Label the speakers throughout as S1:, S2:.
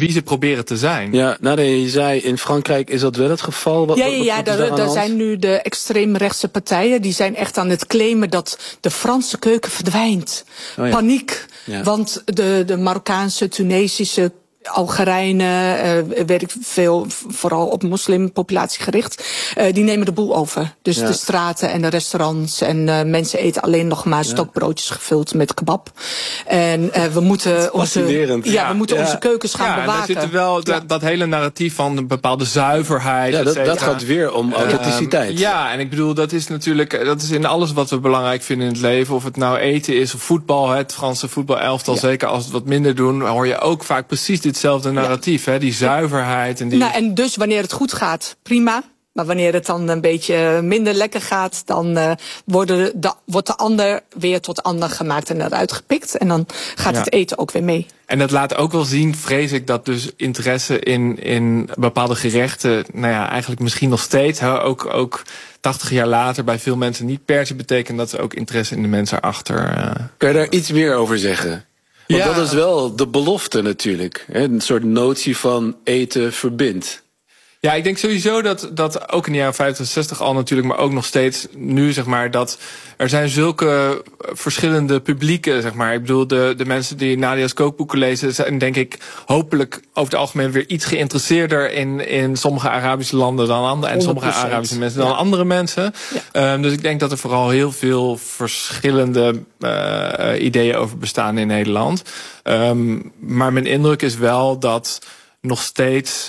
S1: wie ze proberen te zijn.
S2: Ja, je zei in Frankrijk is dat wel het geval.
S3: Daar zijn nu de extreemrechtse partijen, die zijn echt aan het claimen dat de Franse keuken verdwijnt.
S2: Oh ja.
S3: Paniek, want de Marokkaanse, Tunesische, Algerijnen, weet ik veel, vooral op moslimpopulatie gericht, die nemen de boel over. Dus de straten en de restaurants en mensen eten alleen nog maar stokbroodjes gevuld met kebab. En we moeten onze keukens gaan bewaken.
S1: Er zit wel dat hele narratief van een bepaalde zuiverheid.
S2: Ja, dat gaat weer om authenticiteit.
S1: En ik bedoel, dat is natuurlijk, dat is in alles wat we belangrijk vinden in het leven. Of het nou eten is of voetbal, het Franse voetbalelftal, zeker als we het wat minder doen, hoor je ook vaak precies hetzelfde narratief, hè? Die zuiverheid.
S3: En dus wanneer het goed gaat, prima. Maar wanneer het dan een beetje minder lekker gaat, dan wordt de ander weer tot ander gemaakt en eruit gepikt. En dan gaat het eten ook weer mee.
S1: En dat laat ook wel zien, vrees ik, dat dus interesse in bepaalde gerechten, eigenlijk misschien nog steeds, ook 80 jaar later bij veel mensen niet per se betekent dat ze ook interesse in de mensen erachter.
S2: Kan je daar iets meer over zeggen? Want dat is wel de belofte natuurlijk. Een soort notie van eten verbindt.
S1: Ja, ik denk sowieso dat ook in de jaren 50 en 60 al natuurlijk, maar ook nog steeds nu, zeg maar, dat er zijn zulke verschillende publieken, zeg maar. Ik bedoel, de mensen die Nadia's kookboeken lezen zijn, denk ik, hopelijk over het algemeen weer iets geïnteresseerder in sommige Arabische landen dan andere, en sommige Arabische mensen dan andere mensen. Ja. Dus ik denk dat er vooral heel veel verschillende ideeën over bestaan in Nederland. Maar mijn indruk is wel dat nog steeds,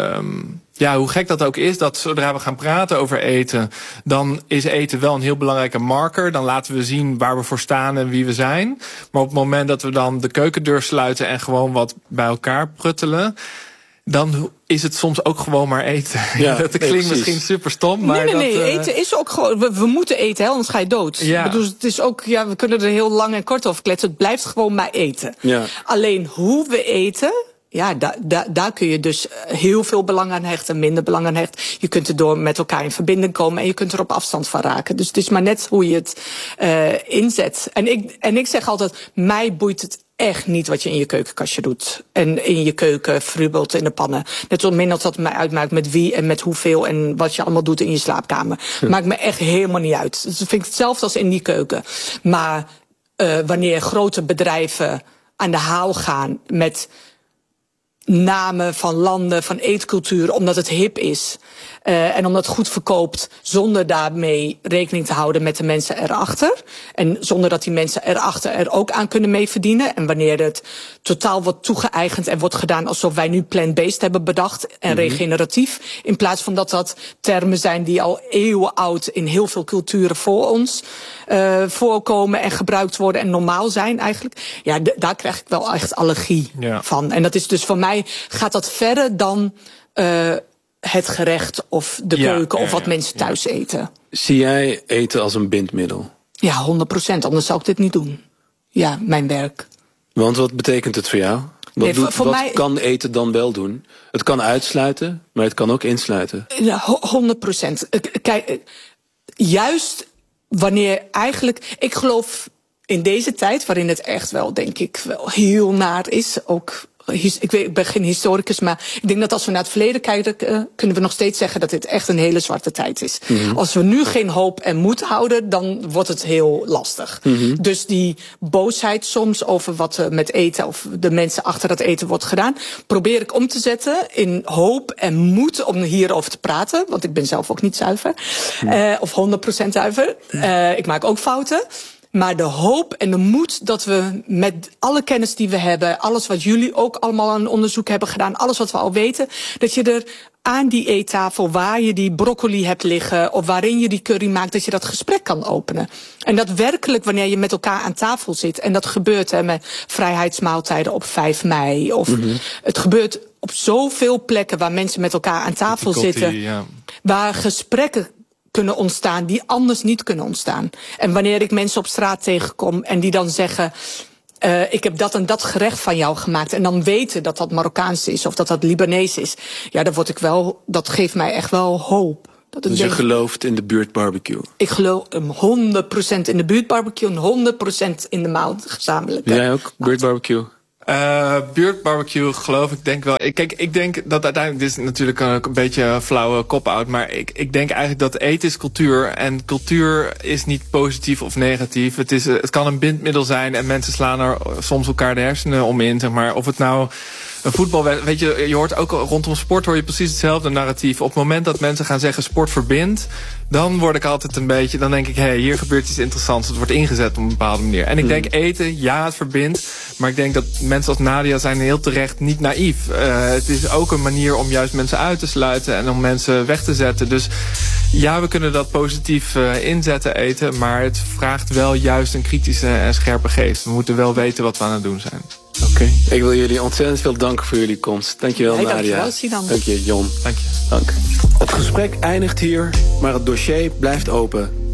S1: hoe gek dat ook is, dat zodra we gaan praten over eten, dan is eten wel een heel belangrijke marker. Dan laten we zien waar we voor staan en wie we zijn. Maar op het moment dat we dan de keukendeur sluiten en gewoon wat bij elkaar pruttelen, dan is het soms ook gewoon maar eten. Ja, dat klinkt misschien super stom, maar
S3: nee, eten is ook gewoon, we moeten eten, hè, anders ga je dood. Ja. Ik bedoel, het is ook, we kunnen er heel lang en kort over kletsen. Het blijft gewoon maar eten. Ja. Alleen hoe we eten, daar kun je dus heel veel belang aan hechten, minder belang aan hechten. Je kunt er door met elkaar in verbinding komen en je kunt er op afstand van raken. Dus het is maar net hoe je het inzet. En ik zeg altijd, mij boeit het echt niet wat je in je keukenkastje doet. En in je keuken frubbelt in de pannen. Net zo min als dat mij uitmaakt met wie en met hoeveel en wat je allemaal doet in je slaapkamer. Maakt me echt helemaal niet uit. Dus dat vind ik hetzelfde als in die keuken. Maar wanneer grote bedrijven aan de haal gaan met namen van landen, van eetcultuur, omdat het hip is. En omdat het goed verkoopt, zonder daarmee rekening te houden met de mensen erachter. En zonder dat die mensen erachter er ook aan kunnen mee verdienen. En wanneer het totaal wordt toegeëigend en wordt gedaan alsof wij nu plant-based hebben bedacht en regeneratief. In plaats van dat termen zijn die al eeuwen oud in heel veel culturen voor ons voorkomen en gebruikt worden en normaal zijn eigenlijk. Ja, daar krijg ik wel echt allergie van. En dat is dus voor mij, gaat dat verder dan het gerecht of de keuken of wat mensen thuis eten.
S2: Zie jij eten als een bindmiddel?
S3: Ja, 100%. Anders zou ik dit niet doen. Ja, mijn werk.
S2: Want wat betekent het voor jou? Wat kan eten dan wel doen? Het kan uitsluiten, maar het kan ook insluiten.
S3: Ja, 100%. Kijk, juist wanneer eigenlijk, ik geloof in deze tijd, waarin het echt wel, denk ik, wel heel naar is, ook. Ik ben geen historicus, maar ik denk dat als we naar het verleden kijken, kunnen we nog steeds zeggen dat dit echt een hele zwarte tijd is. Als we nu geen hoop en moed houden, dan wordt het heel lastig. Dus die boosheid soms over wat met eten of de mensen achter dat eten wordt gedaan, probeer ik om te zetten in hoop en moed om hierover te praten. Want ik ben zelf ook niet zuiver. Of 100% zuiver. Ik maak ook fouten. Maar de hoop en de moed dat we met alle kennis die we hebben, alles wat jullie ook allemaal aan onderzoek hebben gedaan, alles wat we al weten, dat je er aan die eettafel waar je die broccoli hebt liggen of waarin je die curry maakt, dat je dat gesprek kan openen. En dat werkelijk wanneer je met elkaar aan tafel zit, en dat gebeurt met vrijheidsmaaltijden op 5 mei. Of het gebeurt op zoveel plekken waar mensen met elkaar aan tafel zitten, waar gesprekken kunnen ontstaan die anders niet kunnen ontstaan. En wanneer ik mensen op straat tegenkom en die dan zeggen, ik heb dat en dat gerecht van jou gemaakt, en dan weten dat dat Marokkaans is of dat dat Libanees is, ja, dan word ik wel, dat geeft mij echt wel hoop.
S2: Dus je gelooft in de buurtbarbecue? Ik geloof
S3: 100% in de buurtbarbecue en 100% in de gezamenlijke.
S2: Jij ook, buurtbarbecue?
S1: Buurtbarbecue, geloof ik, denk wel. Kijk, ik denk dat uiteindelijk, dit is natuurlijk een beetje een flauwe cop-out, maar ik denk eigenlijk dat eten is cultuur. En cultuur is niet positief of negatief. Het kan een bindmiddel zijn en mensen slaan er soms elkaar de hersenen om in, zeg maar. Of het nou een voetbalwedstrijd, weet je hoort ook rondom sport hoor je precies hetzelfde narratief. Op het moment dat mensen gaan zeggen sport verbindt, dan word ik altijd een beetje, dan denk ik, hier gebeurt iets interessants. Het wordt ingezet op een bepaalde manier. En ik denk eten, ja, het verbindt. Maar ik denk dat mensen als Nadia zijn heel terecht niet naïef. Het is ook een manier om juist mensen uit te sluiten en om mensen weg te zetten. Dus ja, we kunnen dat positief inzetten, eten. Maar het vraagt wel juist een kritische en scherpe geest. We moeten wel weten wat we aan het doen zijn.
S2: Oké. Ik wil jullie ontzettend veel danken voor jullie komst. Dankjewel, Nadia.
S3: Dankjewel, Sinan.
S2: Dank je, Jon.
S1: Dank je.
S2: Dank. Het gesprek eindigt hier, maar het dossier blijft open.